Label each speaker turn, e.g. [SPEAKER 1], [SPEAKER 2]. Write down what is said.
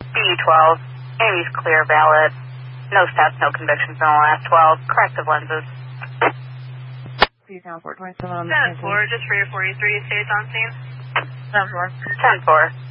[SPEAKER 1] B12. Amy's clear, valid. No stats, no convictions in the last 12. Corrective lenses.
[SPEAKER 2] Please down 427 on the
[SPEAKER 1] 10-4, just for your 43 stays on scene.
[SPEAKER 2] 10-4.
[SPEAKER 1] 10-4.